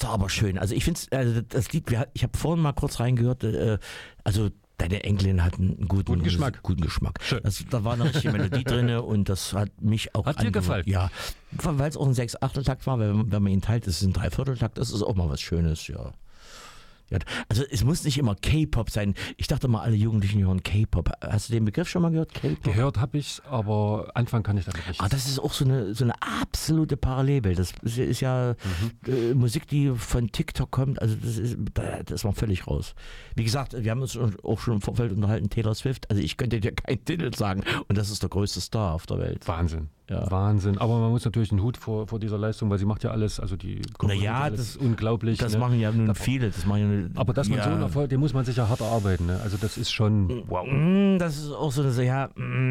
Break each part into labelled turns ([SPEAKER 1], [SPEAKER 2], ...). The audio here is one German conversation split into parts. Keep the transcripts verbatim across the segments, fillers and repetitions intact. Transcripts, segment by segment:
[SPEAKER 1] war aber schön. Also ich finde, also das Lied, ich habe vorhin mal kurz reingehört, äh, also deine Enkelin hat einen guten,
[SPEAKER 2] guten Geschmack.
[SPEAKER 1] Guten Geschmack.
[SPEAKER 2] Schön.
[SPEAKER 1] Das, da war eine richtige Melodie drin und das hat mich auch
[SPEAKER 2] Hat dir gefallen?
[SPEAKER 1] Ja, weil es auch ein Sechs-Achtel-Takt war, wenn, wenn man ihn teilt, ist es ein Dreivierteltakt, das ist auch mal was Schönes, ja. Ja, also es muss nicht immer K-Pop sein. Ich dachte mal, alle Jugendlichen hören K-Pop. Hast du den Begriff schon mal gehört? K-Pop?
[SPEAKER 2] Gehört habe ich, aber anfangen kann ich damit nicht.
[SPEAKER 1] Ah, das ist auch so eine, so eine absolute Parallelwelt. Das ist, ist ja mhm. äh, Musik, die von TikTok kommt. Also das ist, das war völlig raus. Wie gesagt, wir haben uns auch schon im Vorfeld unterhalten, Taylor Swift. Also ich könnte dir keinen Titel sagen. Und das ist der größte Star auf der Welt.
[SPEAKER 2] Wahnsinn.
[SPEAKER 1] Ja.
[SPEAKER 2] Wahnsinn. Aber man muss natürlich einen Hut vor, vor dieser Leistung, weil sie macht ja alles, also die
[SPEAKER 1] naja,
[SPEAKER 2] alles
[SPEAKER 1] das
[SPEAKER 2] ist unglaublich.
[SPEAKER 1] Das
[SPEAKER 2] ne?
[SPEAKER 1] machen ja nun
[SPEAKER 2] da,
[SPEAKER 1] viele. Das machen ja nur,
[SPEAKER 2] aber dass man
[SPEAKER 1] ja.
[SPEAKER 2] so einen Erfolg, den muss man sich ja hart erarbeiten. Ne? Also das ist schon wow.
[SPEAKER 1] Das ist auch so eine, ja,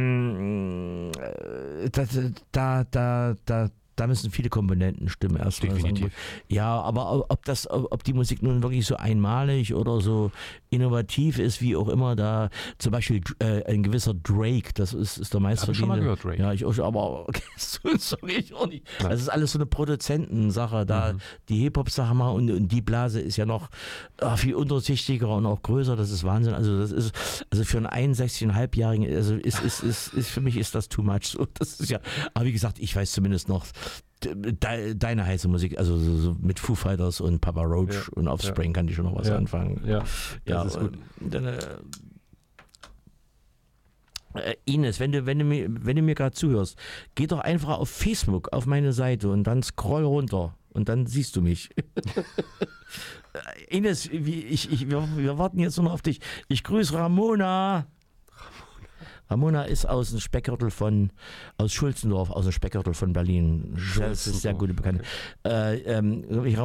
[SPEAKER 1] das, da, da, da, da müssen viele Komponenten stimmen erstmal.
[SPEAKER 2] Definitiv.
[SPEAKER 1] Ja, aber ob das, ob die Musik nun wirklich so einmalig oder so innovativ ist, wie auch immer, da zum Beispiel äh, ein gewisser Drake, das ist, ist der meistverdiente.
[SPEAKER 2] Hab ich schon mal gehört, Drake.
[SPEAKER 1] Ja, ich auch, aber sorry, ich auch nicht. Nein. Das ist alles so eine Produzentensache, da mhm. die Hip-Hop-Sache mal und, und die Blase ist ja noch äh, viel undurchsichtiger und auch größer, das ist Wahnsinn. Also das ist, also für einen einundsechzig-Jährigen, also ist, ist, ist, ist, für mich ist das too much. So, das ist ja, aber wie gesagt, ich weiß zumindest noch, deine heiße Musik, also so, so mit Foo Fighters und Papa Roach ja, und Offspring ja. kann ich schon noch was
[SPEAKER 2] ja,
[SPEAKER 1] anfangen.
[SPEAKER 2] Ja,
[SPEAKER 1] ja
[SPEAKER 2] das ist gut.
[SPEAKER 1] Dann, äh, äh, Ines, wenn du, wenn du mir, wenn du mir gerade zuhörst, geh doch einfach auf Facebook auf meine Seite und dann scroll runter und dann siehst du mich. Ines, wie, ich, ich, wir, wir warten jetzt nur noch auf dich. Ich grüße Ramona. Ramona ist aus dem Speckgürtel von, aus Schulzendorf, aus dem Speckgürtel von Berlin. Das ist sehr gute Bekannte. Okay. Äh, ähm,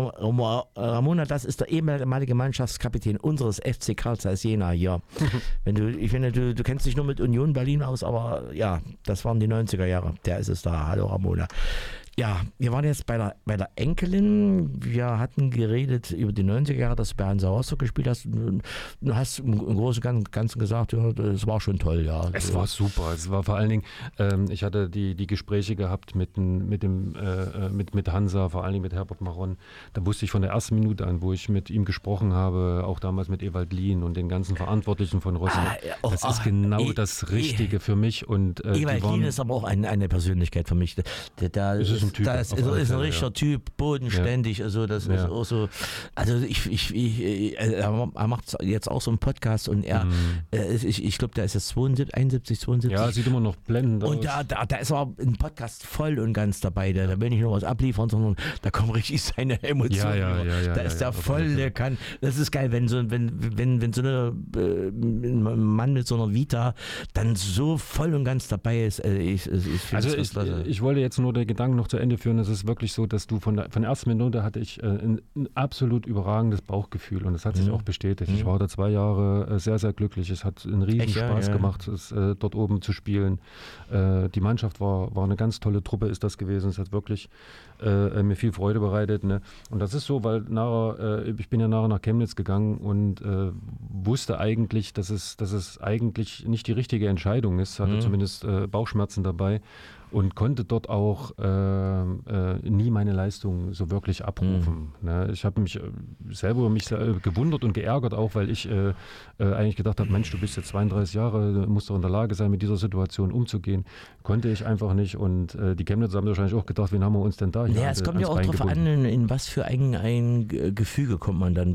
[SPEAKER 1] Ramona, das ist der ehemalige Mannschaftskapitän unseres F C Karl Zeiss Jena hier. Wenn du, ich finde, du, du kennst dich nur mit Union Berlin aus, aber ja, das waren die neunziger Jahre. Der ist es da. Hallo Ramona. Ja, wir waren jetzt bei der, bei der Enkelin. Wir hatten geredet über die neunziger Jahre, dass du bei Hansa Rostock gespielt hast. Du hast im Großen und Ganzen gesagt, ja, es war schon toll, ja.
[SPEAKER 2] Es war super. Es war vor allen Dingen, ähm, ich hatte die, die Gespräche gehabt mit, mit, dem, äh, mit, mit Hansa, vor allen Dingen mit Herbert Maron. Da wusste ich von der ersten Minute an, wo ich mit ihm gesprochen habe, auch damals mit Ewald Lien und den ganzen Verantwortlichen von Rostock. Ah, ja, oh, das ist oh, genau e- das Richtige e- für mich. Und, äh,
[SPEAKER 1] Ewald Lien ist aber auch ein, eine Persönlichkeit für mich. Da, da ist, ist ein Typ. Das ist, ist ein richtiger ja. Typ, bodenständig. Ja. Also das ja. ist auch so. Also ich, ich, ich, er macht jetzt auch so einen Podcast und er, mm. ich, ich glaube, der ist jetzt zweiundsiebzig, einundsiebzig, zweiundsiebzig.
[SPEAKER 2] Ja, sieht immer noch blendend aus.
[SPEAKER 1] Und da, da, da ist er im Podcast voll und ganz dabei. Da, da will nicht nur was abliefern, sondern da kommen richtig seine Emotionen.
[SPEAKER 2] Ja, ja, ja, ja,
[SPEAKER 1] da ist
[SPEAKER 2] ja,
[SPEAKER 1] der
[SPEAKER 2] ja,
[SPEAKER 1] voll, der kann. Das ist geil, wenn so, wenn, wenn, wenn so eine, äh, ein Mann mit so einer Vita dann so voll und ganz dabei ist. Äh, ich, ich
[SPEAKER 2] also ich, ich wollte jetzt nur den Gedanken noch zu Ende führen. Es ist wirklich so, dass du von der, von der ersten Minute hatte ich äh, ein, ein absolut überragendes Bauchgefühl und das hat sich mhm. auch bestätigt. Mhm. Ich war da zwei Jahre äh, sehr, sehr glücklich. Es hat einen riesen Echt, Spaß ja, ja. gemacht, es, äh, dort oben zu spielen. Äh, die Mannschaft war, war eine ganz tolle Truppe, ist das gewesen. Es hat wirklich äh, mir viel Freude bereitet. Ne? Und das ist so, weil nachher, äh, ich bin ja nachher nach Chemnitz gegangen und äh, wusste eigentlich, dass es, dass es eigentlich nicht die richtige Entscheidung ist. Hatte mhm. zumindest äh, Bauchschmerzen dabei. Und konnte dort auch äh, äh, nie meine Leistung so wirklich abrufen. Mhm. Ne? Ich habe mich äh, selber mich äh, gewundert und geärgert auch, weil ich äh, äh, eigentlich gedacht habe, Mensch, du bist jetzt zweiunddreißig Jahre, musst doch in der Lage sein, mit dieser Situation umzugehen. Konnte ich einfach nicht und äh, die Chemnitzer haben wahrscheinlich auch gedacht, wen haben wir uns denn da hier
[SPEAKER 1] Ja, es kommt ja auch darauf an, in, in was für ein, ein Gefüge kommt man dann.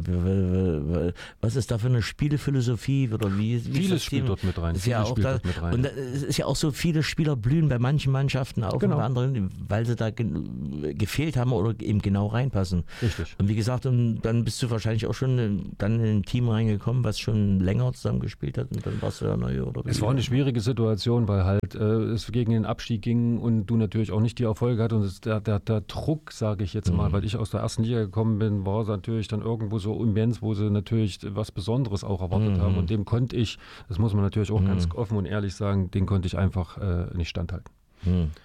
[SPEAKER 1] Was ist da für eine Spielphilosophie? Oder wie, wie
[SPEAKER 2] Vieles spielt dort mit rein.
[SPEAKER 1] Ist ja auch da, mit rein. Und es ist ja auch so, viele Spieler blühen bei manchen Mannschaften auf genau. und bei anderen, weil sie da ge- gefehlt haben oder eben genau reinpassen.
[SPEAKER 2] Richtig.
[SPEAKER 1] Und wie gesagt, und dann bist du wahrscheinlich auch schon dann in ein Team reingekommen, was schon länger zusammen gespielt hat und dann warst du da neu. Oder
[SPEAKER 2] es war eine schwierige Situation, weil halt äh, es gegen den Abstieg ging und du natürlich auch nicht die Erfolge hattest und es, der, der, der Druck, sage ich jetzt mal, mhm. weil ich aus der ersten Liga gekommen bin, war es natürlich dann irgendwo so immens, wo sie natürlich was Besonderes auch erwartet mhm. haben und dem konnte ich, das muss man natürlich auch mhm. ganz offen und ehrlich sagen, den konnte ich einfach äh, nicht standhalten.
[SPEAKER 1] Mhm.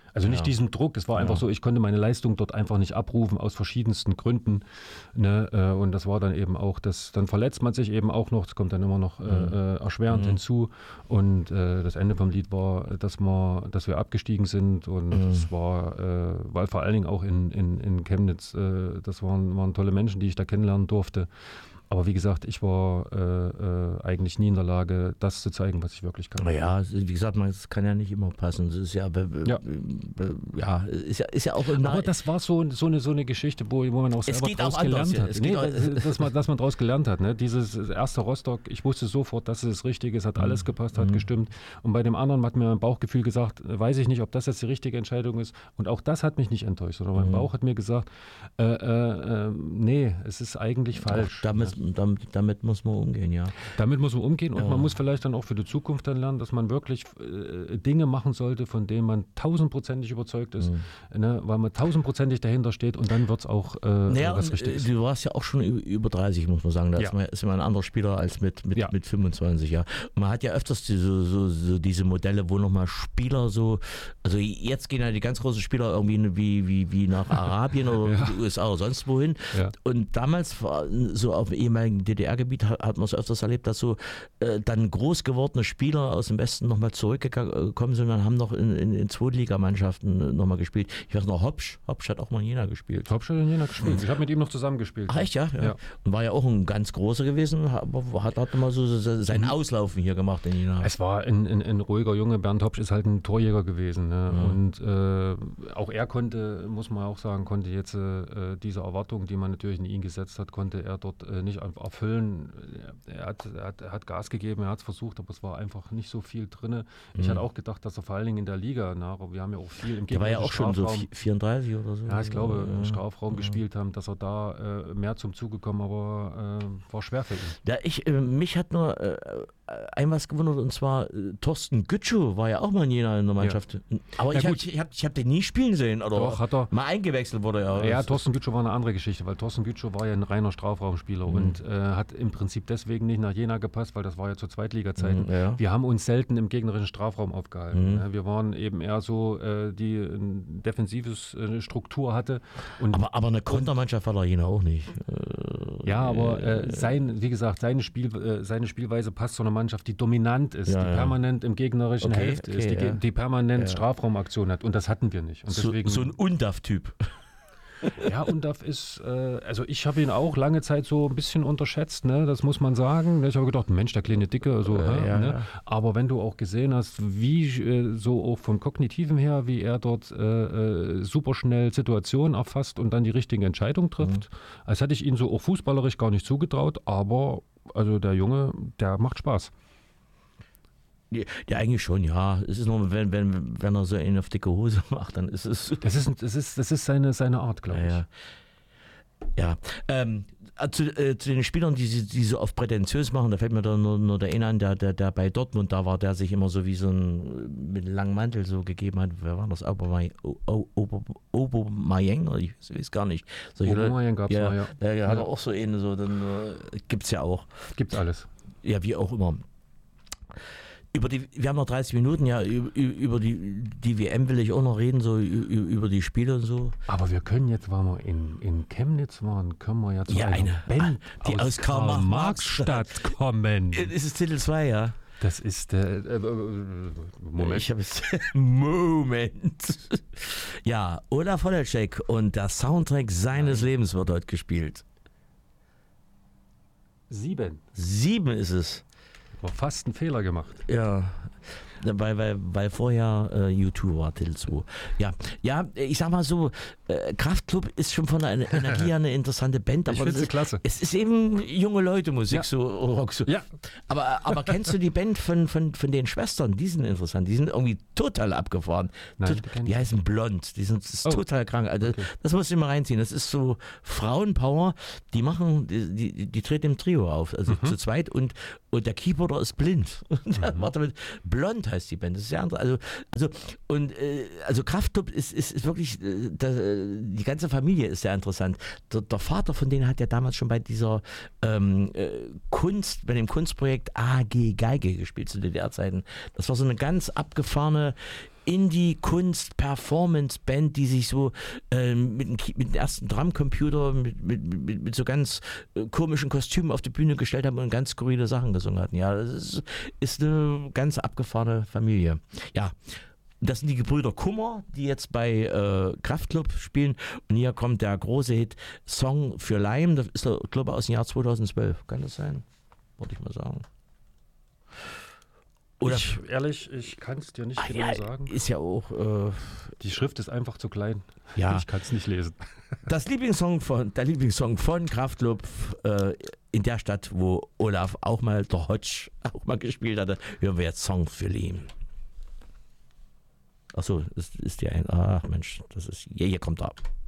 [SPEAKER 2] Also nicht
[SPEAKER 1] ja.
[SPEAKER 2] diesen Druck, es war einfach
[SPEAKER 1] ja.
[SPEAKER 2] so, ich konnte meine Leistung dort einfach nicht abrufen aus verschiedensten Gründen. Ne? Und das war dann eben auch, das, dann verletzt man sich eben auch noch, das kommt dann immer noch mhm. äh, erschwerend mhm. hinzu. Und äh, das Ende vom Lied war, dass wir, dass wir abgestiegen sind und es mhm. war, äh, weil vor allen Dingen auch in, in, in Chemnitz, äh, das waren, waren tolle Menschen, die ich da kennenlernen durfte. Aber wie gesagt, ich war äh, äh, eigentlich nie in der Lage, das zu zeigen, was ich wirklich kann.
[SPEAKER 1] Naja, wie gesagt, es kann ja nicht immer passen. Das ist ja, äh,
[SPEAKER 2] ja.
[SPEAKER 1] Äh, ja, ist ja, ist ja auch
[SPEAKER 2] im Aber das war so, so, eine, so eine Geschichte, wo, wo man auch selber draus gelernt hat. Nee, dass man, dass man draus gelernt hat. Ne? Dieses erste Rostock, ich wusste sofort, das ist das Richtige, es hat mhm. alles gepasst, hat mhm. gestimmt. Und bei dem anderen hat mir mein Bauchgefühl gesagt, weiß ich nicht, ob das jetzt die richtige Entscheidung ist. Und auch das hat mich nicht enttäuscht. Sondern mein mhm. Bauch hat mir gesagt, äh, äh, äh, nee, es ist eigentlich falsch.
[SPEAKER 1] Ach, damit, ja. damit, damit muss man umgehen, ja.
[SPEAKER 2] Damit muss man umgehen und ja. man muss vielleicht dann auch für die Zukunft dann lernen, dass man wirklich äh, Dinge machen sollte, von denen man tausendprozentig überzeugt ist, mhm. ne, weil man tausendprozentig dahinter steht und dann wird es auch äh,
[SPEAKER 1] naja,
[SPEAKER 2] was richtig ist.
[SPEAKER 1] Du warst ja auch schon über dreißig, muss man sagen. Da ja. ist, man, ist man ein anderer Spieler als mit, mit, ja. mit fünfundzwanzig, ja. Und man hat ja öfters diese, so, so diese Modelle, wo nochmal Spieler so, also jetzt gehen ja die ganz großen Spieler irgendwie wie, wie, wie nach Arabien oder ja. die U S A oder sonst wohin. Ja. Und damals war so auf dem ehemaligen D D R-Gebiet hat, hat man es öfters erlebt, dass so äh, dann groß gewordene Spieler aus dem Westen nochmal zurückgekommen sind und haben noch in, in, in Zweitligamannschaften nochmal gespielt. Ich weiß noch, Hopsch, Hopsch hat auch mal in Jena gespielt.
[SPEAKER 2] Hopsch hat in Jena gespielt. Mhm. Ich habe mit ihm noch zusammen gespielt.
[SPEAKER 1] Ach echt, ja? ja?
[SPEAKER 2] ja.
[SPEAKER 1] Und war ja auch ein ganz großer gewesen, aber hat, hat mal so sein Auslaufen hier gemacht in Jena.
[SPEAKER 2] Es war ein, ein, ein ruhiger Junge. Bernd Hopsch ist halt ein Torjäger gewesen. Ne? Mhm. Und äh, auch er konnte, muss man auch sagen, konnte jetzt äh, diese Erwartungen, die man natürlich in ihn gesetzt hat, konnte er dort äh, nicht erfüllen. Er hat, er, hat, er hat Gas gegeben, er hat es versucht, aber es war einfach nicht so viel drin. Ich mhm. hatte auch gedacht, dass er vor allen Dingen in der Liga, na, wir haben ja auch viel im
[SPEAKER 1] Der war ja auch schon so vierunddreißig oder so.
[SPEAKER 2] Ja, ich glaube, ja. im Strafraum ja. gespielt haben, dass er da äh, mehr zum Zuge kam, aber äh, war schwer für ihn.
[SPEAKER 1] Ja, ich, äh, mich hat nur äh, ein was gewundert, und zwar äh, Thorsten Gütschow war ja auch mal in Jena in der Mannschaft. Ja. Aber ja, ich habe ich hab, ich hab den nie spielen sehen. Oder
[SPEAKER 2] Doch, hat er.
[SPEAKER 1] Mal eingewechselt wurde er.
[SPEAKER 2] Ja, Thorsten Gütschow war eine andere Geschichte, weil Thorsten Gütschow war ja ein reiner Strafraumspieler mhm. und äh, hat im Prinzip deswegen nicht nach Jena gepasst, weil das war ja zu Zweitliga-Zeiten. Mhm, ja. Wir haben uns selten im gegnerischen Strafraum aufgehalten. Mhm. Wir waren eben eher so, äh, die eine defensive äh, Struktur hatte. Und
[SPEAKER 1] aber, aber eine Kontermannschaft war da Jena auch nicht.
[SPEAKER 2] Äh, ja, aber äh, sein, wie gesagt, seine, Spiel, äh, seine Spielweise passt zu einer Mannschaft, die dominant ist,
[SPEAKER 1] ja,
[SPEAKER 2] die
[SPEAKER 1] ja.
[SPEAKER 2] permanent im gegnerischen
[SPEAKER 1] okay,
[SPEAKER 2] Hälfte
[SPEAKER 1] okay,
[SPEAKER 2] ist, die,
[SPEAKER 1] ja.
[SPEAKER 2] die permanent
[SPEAKER 1] ja.
[SPEAKER 2] Strafraumaktion hat. Und das hatten wir nicht. Und deswegen,
[SPEAKER 1] so, so ein Undaf-Typ.
[SPEAKER 2] Ja, Undaf ist, äh, also ich habe ihn auch lange Zeit so ein bisschen unterschätzt, ne? Das muss man sagen. Ich habe gedacht, Mensch, der kleine Dicke, also, äh, ja, ne? ja. Aber wenn du auch gesehen hast, wie äh, so auch vom Kognitiven her, wie er dort äh, äh, super schnell Situationen erfasst und dann die richtige Entscheidung trifft, mhm. als hätte ich ihn so auch fußballerisch gar nicht zugetraut, aber also der Junge, der macht Spaß.
[SPEAKER 1] Ja, eigentlich schon, ja. Es ist nur, wenn, wenn, wenn er so einen auf dicke Hose macht, dann ist es.
[SPEAKER 2] Das ist, das ist, das ist seine, seine Art, glaube ich.
[SPEAKER 1] Ja, ja. Ähm, zu, äh, zu den Spielern, die, die so oft prätentiös machen, da fällt mir da nur, nur der eine an, der, der, der bei Dortmund da war, der sich immer so wie so ein mit einem langen Mantel so gegeben hat. Wer war das? Aubameyang? Ich weiß gar nicht.
[SPEAKER 2] Aubameyang gab es
[SPEAKER 1] ja,
[SPEAKER 2] mal, ja.
[SPEAKER 1] Der, der hat ja. auch so einen, so, dann äh, gibt es ja auch.
[SPEAKER 2] Gibt's alles.
[SPEAKER 1] Ja, wie auch immer. Über die, wir haben noch dreißig Minuten, ja, über die, die W M will ich auch noch reden, so über die Spiele und so.
[SPEAKER 2] Aber wir können jetzt, weil wir in, in Chemnitz waren, können wir ja zu
[SPEAKER 1] ja,
[SPEAKER 2] einer
[SPEAKER 1] eine
[SPEAKER 2] Band
[SPEAKER 1] die aus, aus
[SPEAKER 2] Karl-Marx-Stadt kommen.
[SPEAKER 1] Das ist Titel zwei, ja.
[SPEAKER 2] Das ist der, äh, Moment.
[SPEAKER 1] Ich habe es, Moment. Ja, Olaf Holacek und der Soundtrack seines Nein. Lebens wird heute gespielt.
[SPEAKER 2] Sieben.
[SPEAKER 1] Sieben ist es.
[SPEAKER 2] War fast einen Fehler gemacht.
[SPEAKER 1] Ja, weil, weil, weil vorher äh, U zwei war, Titel zwei. Ja, ja, ich sag mal so, äh, Kraftklub ist schon von der Energie her eine interessante Band. Aber
[SPEAKER 2] ich finde sie klasse.
[SPEAKER 1] Es ist eben junge Leute Musik, ja. so Rock. So.
[SPEAKER 2] Ja.
[SPEAKER 1] Aber, aber kennst du die Band von, von, von den Schwestern? Die sind interessant. Die sind irgendwie total abgefahren.
[SPEAKER 2] Nein,
[SPEAKER 1] Tot, die, die heißen Blond. Die sind das ist oh. total krank. Also, okay. Das musst du immer reinziehen. Das ist so Frauenpower. Die machen, die, die, die treten im Trio auf, also mhm. zu zweit. Und, und der Keyboarder ist blind. Der macht damit Blond heißt die Band. Das ist ja andere. Also, also, und, äh, also Kraftklub ist, ist, ist wirklich, äh, das, die ganze Familie ist sehr interessant. Der, der Vater von denen hat ja damals schon bei dieser ähm, äh, Kunst, bei dem Kunstprojekt A G Geige gespielt zu D D R-Zeiten. Das war so eine ganz abgefahrene Indie-Kunst-Performance-Band, die sich so ähm, mit, dem, mit dem ersten Drumcomputer, mit, mit, mit, mit so ganz äh, komischen Kostümen auf die Bühne gestellt haben und ganz skurrile Sachen gesungen hatten. Ja, das ist, ist eine ganz abgefahrene Familie. Ja, das sind die Gebrüder Kummer, die jetzt bei äh, Kraftklub spielen. Und hier kommt der große Hit Song für Leim. Das ist, glaube ich, aus dem Jahr zweitausendzwölf. Kann das sein? Wollte ich mal sagen.
[SPEAKER 2] Oder ich, ehrlich, ich kann es dir nicht
[SPEAKER 1] ah,
[SPEAKER 2] genau
[SPEAKER 1] ja,
[SPEAKER 2] sagen.
[SPEAKER 1] Ist ja auch... Äh,
[SPEAKER 2] die Schrift ist einfach zu klein.
[SPEAKER 1] Ja.
[SPEAKER 2] Ich kann es nicht lesen.
[SPEAKER 1] Das Lieblingssong von, der Lieblingssong von Kraftklub äh, in der Stadt, wo Olaf auch mal, der Hodge, auch mal gespielt hatte, hören wir jetzt Song für Leim. Achso, ist, ist die ein... Ach Mensch, das ist... Hier, hier kommt er.